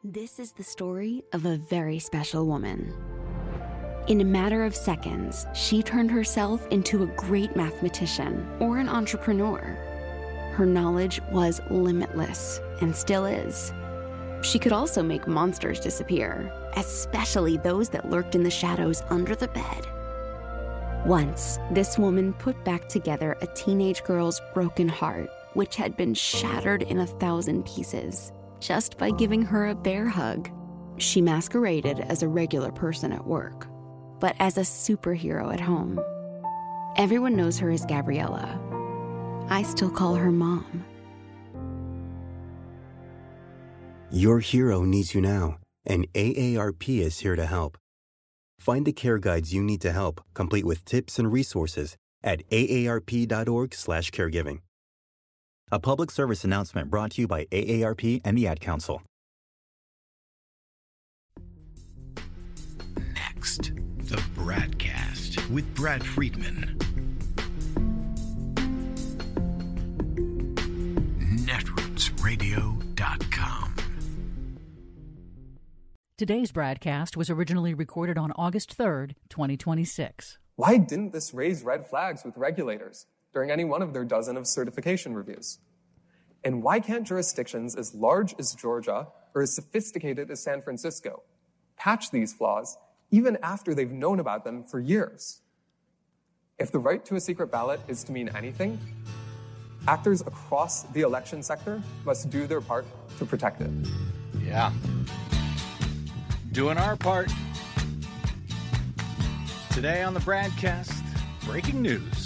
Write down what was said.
This is the story of a very special woman. In a matter of seconds, she turned herself into a great mathematician or an entrepreneur. Her knowledge was limitless and still is. She could also make monsters disappear, especially those that lurked in the shadows under the bed. Once, this woman put back together a teenage girl's broken heart, which had been shattered in 1,000 pieces, just by giving her a bear hug. She masqueraded as a regular person at work, but as a superhero at home. Everyone knows her as Gabriella. I still call her Mom. Your hero needs you now, and AARP is here to help. Find the care guides you need to help, complete with tips and resources at aarp.org/caregiving. A public service announcement brought to you by AARP and the Ad Council. Next, the Bradcast with Brad Friedman. Netrootsradio.com. Today's Bradcast was originally recorded on August 3rd, 2026. Why didn't this raise red flags with regulators during any one of their dozen of certification reviews? And why can't jurisdictions as large as Georgia or as sophisticated as San Francisco patch these flaws even after they've known about them for years? If the right to a secret ballot is to mean anything, actors across the election sector must do their part to protect it. Yeah. Doing our part. Today on the Bradcast, breaking news.